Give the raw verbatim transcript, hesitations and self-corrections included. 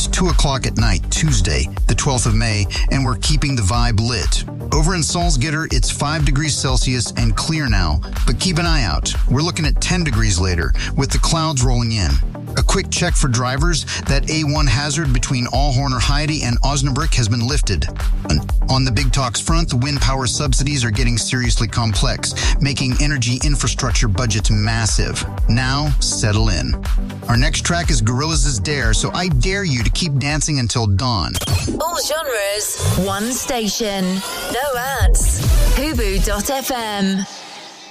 It's two o'clock at night, Tuesday, the twelfth of May, and we're keeping the vibe lit. Over in Salzgitter, it's five degrees Celsius and clear now, but keep an eye out. We're looking at ten degrees later, with the clouds rolling in. A quick check for drivers, that A one hazard between Allhorn or Heide and Osnabrück has been lifted. On the big talks front, the wind power subsidies are getting seriously complex, making energy infrastructure budgets massive. Now, settle in. Our next track is Gorillaz' Dare, so I dare you to keep dancing until dawn. All genres, one station, no ads. Hubu dot f m